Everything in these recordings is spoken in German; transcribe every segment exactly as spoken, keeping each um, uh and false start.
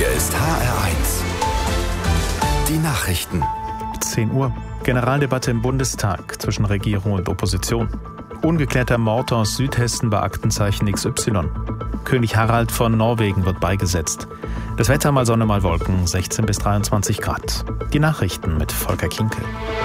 Hier ist H R eins. Die Nachrichten. zehn Uhr. Generaldebatte im Bundestag zwischen Regierung und Opposition. Ungeklärter Mord aus Südhessen bei Aktenzeichen X Y. König Harald von Norwegen wird beigesetzt. Das Wetter mal Sonne, mal Wolken, sechzehn bis dreiundzwanzig Grad. Die Nachrichten mit Volker Kinkel.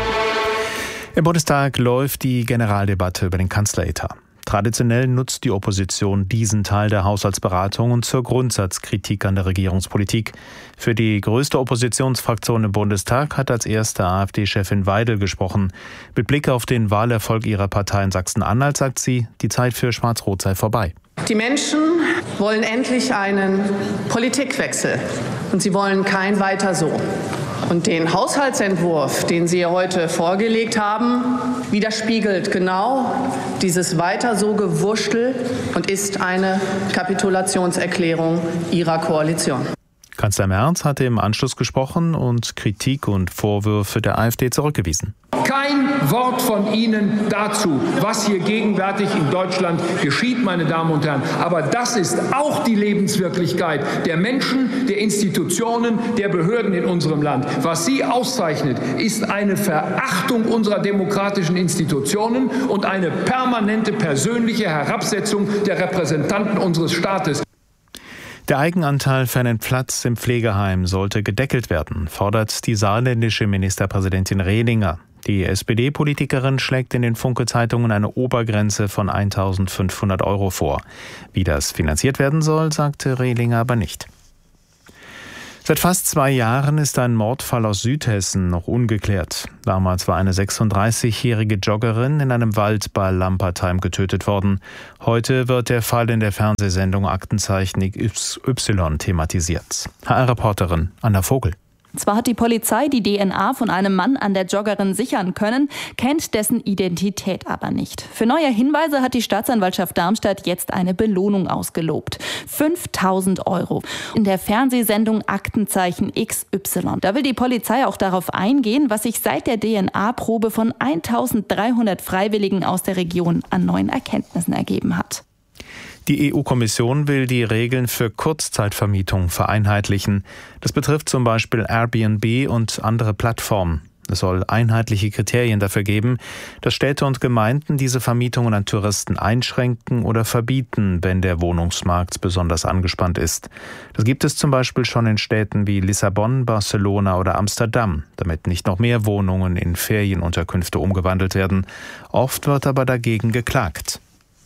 Im Bundestag läuft die Generaldebatte über den Kanzleretat. Traditionell nutzt die Opposition diesen Teil der Haushaltsberatungen zur Grundsatzkritik an der Regierungspolitik. Für die größte Oppositionsfraktion im Bundestag hat als erste AfD-Chefin Weidel gesprochen. Mit Blick auf den Wahlerfolg ihrer Partei in Sachsen-Anhalt sagt sie, die Zeit für Schwarz-Rot sei vorbei. Die Menschen wollen endlich einen Politikwechsel und sie wollen kein Weiter so. Und den Haushaltsentwurf, den Sie heute vorgelegt haben, widerspiegelt genau dieses Weiter so Gewurschtel und ist eine Kapitulationserklärung Ihrer Koalition. Kanzler Merz hatte im Anschluss gesprochen und Kritik und Vorwürfe der AfD zurückgewiesen. Kein Wort von Ihnen dazu, was hier gegenwärtig in Deutschland geschieht, meine Damen und Herren. Aber das ist auch die Lebenswirklichkeit der Menschen, der Institutionen, der Behörden in unserem Land. Was Sie auszeichnet, ist eine Verachtung unserer demokratischen Institutionen und eine permanente persönliche Herabsetzung der Repräsentanten unseres Staates. Der Eigenanteil für einen Platz im Pflegeheim sollte gedeckelt werden, fordert die saarländische Ministerpräsidentin Rehlinger. Die S P D-Politikerin schlägt in den Funke-Zeitungen eine Obergrenze von eintausendfünfhundert Euro vor. Wie das finanziert werden soll, sagte Rehlinger aber nicht. Seit fast zwei Jahren ist ein Mordfall aus Südhessen noch ungeklärt. Damals war eine sechsunddreißigjährige Joggerin in einem Wald bei Lampertheim getötet worden. Heute wird der Fall in der Fernsehsendung Aktenzeichen X Y thematisiert. H R-Reporterin Anna Vogel. Zwar hat die Polizei die D N A von einem Mann an der Joggerin sichern können, kennt dessen Identität aber nicht. Für neue Hinweise hat die Staatsanwaltschaft Darmstadt jetzt eine Belohnung ausgelobt. fünftausend Euro. In der Fernsehsendung Aktenzeichen X Y. Da will die Polizei auch darauf eingehen, was sich seit der D N A-Probe von eintausenddreihundert Freiwilligen aus der Region an neuen Erkenntnissen ergeben hat. Die E U-Kommission will die Regeln für Kurzzeitvermietung vereinheitlichen. Das betrifft zum Beispiel Airbnb und andere Plattformen. Es soll einheitliche Kriterien dafür geben, dass Städte und Gemeinden diese Vermietungen an Touristen einschränken oder verbieten, wenn der Wohnungsmarkt besonders angespannt ist. Das gibt es zum Beispiel schon in Städten wie Lissabon, Barcelona oder Amsterdam, damit nicht noch mehr Wohnungen in Ferienunterkünfte umgewandelt werden. Oft wird aber dagegen geklagt.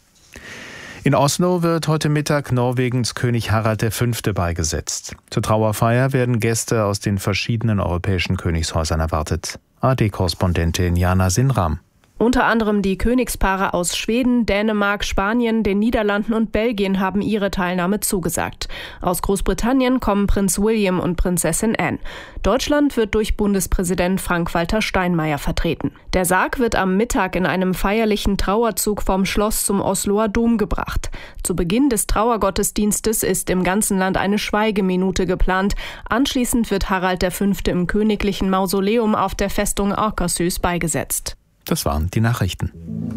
In Oslo wird heute Mittag Norwegens König Harald der Fünfte beigesetzt. Zur Trauerfeier werden Gäste aus den verschiedenen europäischen Königshäusern erwartet. A R D-Korrespondentin Jana Sinram. Unter anderem die Königspaare aus Schweden, Dänemark, Spanien, den Niederlanden und Belgien haben ihre Teilnahme zugesagt. Aus Großbritannien kommen Prinz William und Prinzessin Anne. Deutschland wird durch Bundespräsident Frank-Walter Steinmeier vertreten. Der Sarg wird am Mittag in einem feierlichen Trauerzug vom Schloss zum Osloer Dom gebracht. Zu Beginn des Trauergottesdienstes ist im ganzen Land eine Schweigeminute geplant. Anschließend wird Harald der Fünfte im königlichen Mausoleum auf der Festung Akershus beigesetzt. Das waren die Nachrichten.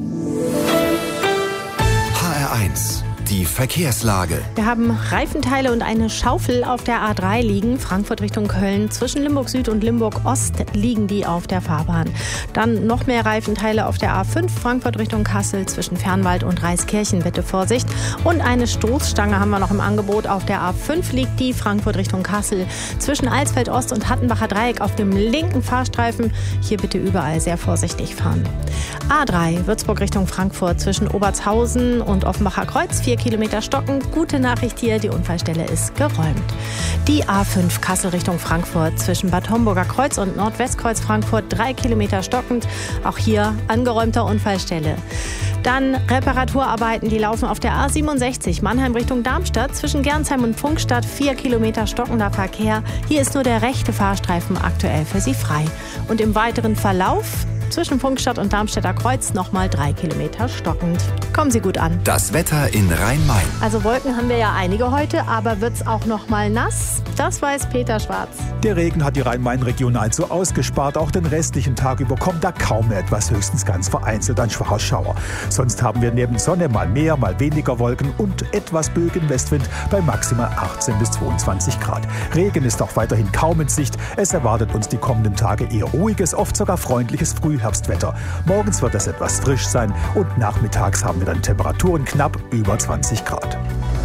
H R eins. Die Verkehrslage. Wir haben Reifenteile und eine Schaufel auf der A drei liegen. Frankfurt Richtung Köln. Zwischen Limburg Süd und Limburg Ost liegen die auf der Fahrbahn. Dann noch mehr Reifenteile auf der A fünf. Frankfurt Richtung Kassel. Zwischen Fernwald und Reiskirchen. Bitte Vorsicht. Und eine Stoßstange haben wir noch im Angebot. Auf der A fünf liegt die Frankfurt Richtung Kassel. Zwischen Alsfeld Ost und Hattenbacher Dreieck auf dem linken Fahrstreifen. Hier bitte überall sehr vorsichtig fahren. A drei. Würzburg Richtung Frankfurt. Zwischen Obertshausen und Offenbacher Kreuz. vier Kilometer stockend. Gute Nachricht hier, die Unfallstelle ist geräumt. Die A fünf Kassel Richtung Frankfurt zwischen Bad Homburger Kreuz und Nordwestkreuz Frankfurt drei Kilometer stockend. Auch hier angeräumter Unfallstelle. Dann Reparaturarbeiten, die laufen auf der A siebenundsechzig Mannheim Richtung Darmstadt zwischen Gernsheim und Pfungstadt vier Kilometer stockender Verkehr. Hier ist nur der rechte Fahrstreifen aktuell für Sie frei. Und im weiteren Verlauf Zwischen Funkstadt und Darmstädter Kreuz nochmal drei Kilometer stockend. Kommen Sie gut an. Das Wetter in Rhein-Main. Also Wolken haben wir ja einige heute, aber wird's auch noch mal nass? Das weiß Peter Schwarz. Der Regen hat die Rhein-Main-Region also ausgespart. Auch den restlichen Tag über kommt da kaum mehr etwas, höchstens ganz vereinzelt ein schwacher Schauer. Sonst haben wir neben Sonne mal mehr, mal weniger Wolken und etwas Bögen Westwind bei maximal achtzehn bis zweiundzwanzig Grad. Regen ist auch weiterhin kaum in Sicht. Es erwartet uns die kommenden Tage eher ruhiges, oft sogar freundliches Frühherbstwetter. Morgens wird es etwas frisch sein und nachmittags haben wir dann Temperaturen knapp über zwanzig Grad.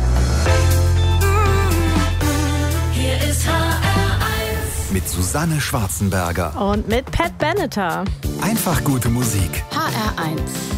Hier ist H R eins mit Susanne Schwarzenberger Und mit Pat Benatar. Einfach gute Musik. H R eins